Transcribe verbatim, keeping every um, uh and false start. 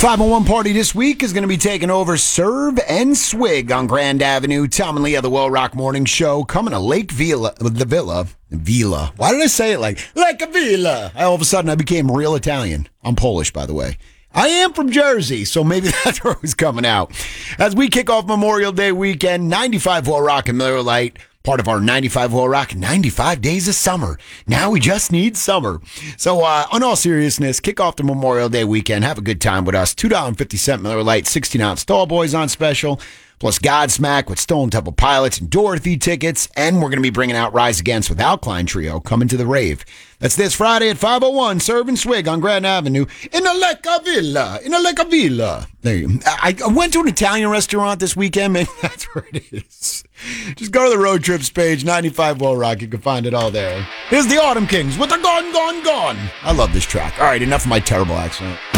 five oh one party this week is going to be taking over Serve and Swig on Grand Avenue. Tom and Leah, the Well Rock Morning Show, coming to Lake Villa, the Villa. Villa. Why did I say it like, like a villa? I, all of a sudden, I became real Italian. I'm Polish, by the way. I am from Jersey, so maybe that's where it was coming out. As we kick off Memorial Day weekend, ninety-five Well Rock and Miller Lite, part of our ninety-five Well Rock, ninety-five days of summer. Now we just need summer. So, uh, on all seriousness, kick off the Memorial Day weekend. Have a good time with us. two dollars and fifty cents Miller Lite, sixteen ounce Tall Boys on special. Plus Godsmack with Stone Temple Pilots and Dorothy tickets. And we're going to be bringing out Rise Against with Alkaline Trio coming to the rave. That's this Friday at five oh one, Serve and Swig on Grand Avenue in a Lecca Villa. In a Lecca Villa. There you go. I, I went to an Italian restaurant this weekend, man. That's where it is. Just go to the road trips page, ninety-five Well Rock. You can find it all there. Here's the Autumn Kings with the Gone, Gone, Gone. I love this track. All right, enough of my terrible accent.